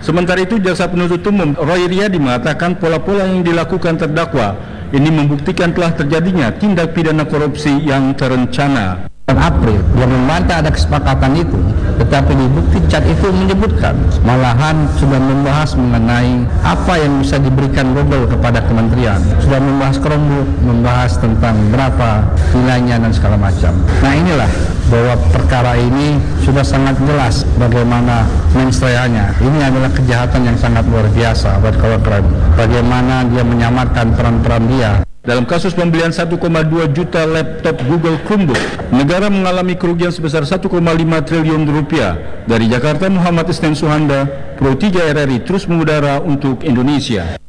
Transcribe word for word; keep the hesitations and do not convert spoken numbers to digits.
Sementara itu, jaksa penuntut umum Roy Riyadi mengatakan pola-pola yang dilakukan terdakwa ini membuktikan telah terjadinya tindak pidana korupsi yang terencana. April yang membantah ada kesepakatan itu, tetapi di bukti cat itu menyebutkan malahan sudah membahas mengenai apa yang bisa diberikan Google kepada kementerian, sudah membahas Chromebook, membahas tentang berapa nilainya dan segala macam. Nah, inilah bahwa perkara ini sudah sangat jelas bagaimana menstreanya. Ini adalah kejahatan yang sangat luar biasa buat kawan keren. Bagaimana dia menyamarkan peran-peran dia. Dalam kasus pembelian satu koma dua juta laptop Google Chromebook, negara mengalami kerugian sebesar satu koma lima triliun rupiah. Dari Jakarta, Muhammad Isnan Suhanda, Pro tiga R R I terus mengudara untuk Indonesia.